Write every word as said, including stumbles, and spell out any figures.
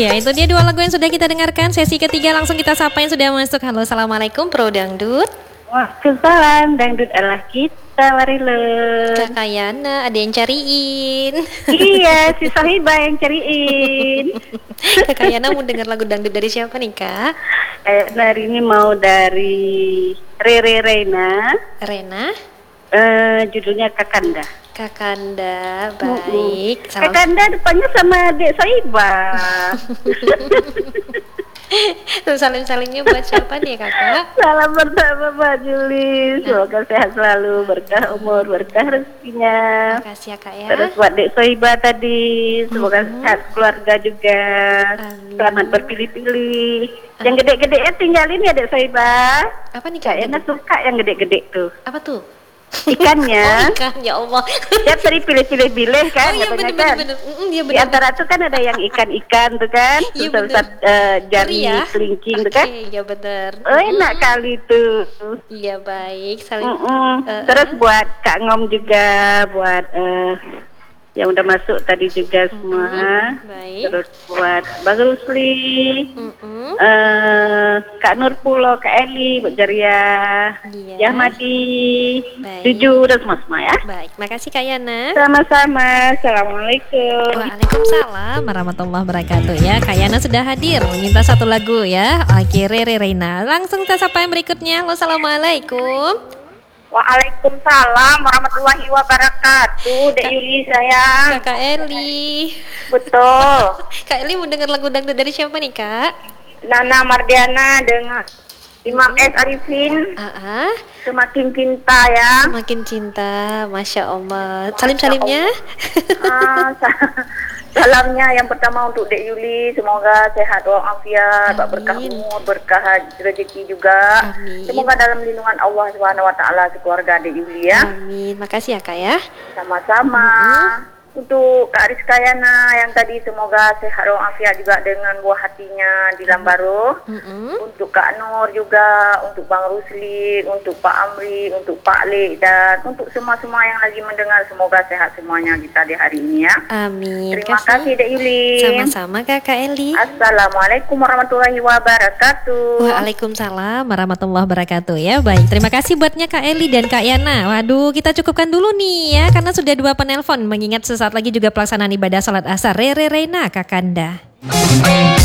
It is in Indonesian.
Ya, itu dia dua lagu yang sudah kita dengarkan. Sesi ketiga langsung kita sapa yang sudah masuk. Halo, assalamualaikum Pro Dangdut. Waalaikumsalam, dangdut adalah kita, mari lo. Kakak Yana, ada yang cariin. Iya, si Sohiba yang cariin. Kakak Yana mau dengar lagu dangdut dari siapa nih, Kak? Eh, hari ini mau dari Rere Reina. Rena. Eh, judulnya Kakanda. Kakanda, baik. Mm-hmm. Kakanda depannya sama Dek Sohiba. Saling-salingnya buat siapa nih, Kakak? Salam pertama Mbak Juli. Semoga sehat selalu, berkah umur, berkah rezekinya. Makasih ya, Kak ya. Terus buat Dek Sohiba tadi, semoga mm-hmm. sehat keluarga juga. Amin. Selamat berpilih-pilih. Yang gede-gede tinggalin ya Dek Sohiba. Apa nih, Kak? Kayaknya suka yang gede-gede tuh. Apa tuh? Ikannya. Oh, ikan, ya Allah. Dia tadi pilih-pilih-pilih kan. Oh iya bener-bener. Mm, Di antara tuh kan ada yang ikan-ikan tuh kan. Iya Besar-besar uh, jari ya? kelingking Okay, tuh kan. Iya bener. Oh enak mm. kali tuh. Iya baik. Saling. Mm -mm. Uh, Terus buat Kak Ngom juga. Buat uh, yang udah masuk tadi juga semua. Mm-hmm. Baik. Terus buat Bang Rusli, mm-hmm. uh, Kak Nurpulo, Kak Eli, buat Jaria, iya. Yahmadi, Tujuh dan semua-semua ya. Baik, makasih Kak Yana. Sama-sama. Assalamualaikum. Waalaikumsalam warahmatullahi wabarakatuh ya. Kak Yana sudah hadir meminta satu lagu ya. Oke, Rere Reina. Langsung kita sapa yang berikutnya. Halo, assalamualaikum. Waalaikumsalam warahmatullahi wabarakatuh. Dek Yuli sayang. Kakak Eli. Betul. Kak Eli mau dengar lagu dangdut dari siapa nih, Kak? Nana Mardiana dengan Imam S. Arifin. Ah, uh-uh. Semakin cinta ya. Semakin cinta, masya Allah. Salim-salimnya. Ah, salamnya yang pertama untuk Dek Yuli, semoga sehat walafiat, berkah umur, berkah rezeki juga. Amin. Semoga dalam lindungan Allah Subhanahu wa taala keluarga Dek Yuli ya. Amin. Makasih ya, Kak ya. Sama-sama. Mm-hmm. Untuk Kak Rizka Yana yang tadi semoga sehat walafiat juga dengan buah hatinya di Lambaru. Mm-hmm. Untuk Kak Nur juga, untuk Bang Rusli, untuk Pak Amri, untuk Pak Le dan untuk semua-semua yang lagi mendengar semoga sehat semuanya kita di hari ini ya. Amin. Terima kasih, kasih Dek Yuli. Sama-sama Kakak Eli. Assalamualaikum warahmatullahi wabarakatuh. Waalaikumsalam warahmatullahi wabarakatuh ya. Baik, terima kasih buatnya Kak Eli dan Kak Yana. Waduh, kita cukupkan dulu nih ya karena sudah dua penelpon mengingat sesaat lagi juga pelaksanaan ibadah salat asar. Rere Reina Kakanda.